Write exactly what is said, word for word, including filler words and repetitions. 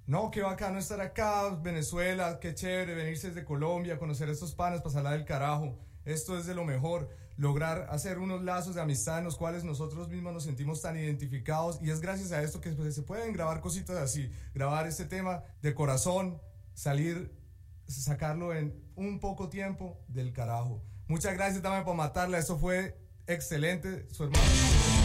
No, qué bacano estar acá, Venezuela, qué chévere venirse desde Colombia, conocer a estos panas, pasarla del carajo. Esto es de lo mejor, lograr hacer unos lazos de amistad en los cuales nosotros mismos nos sentimos tan identificados y es gracias a esto que pues, se pueden grabar cositas así, grabar este tema de corazón, salir, sacarlo en un poco tiempo del carajo. Muchas gracias también por matarla, esto fue excelente, su hermano.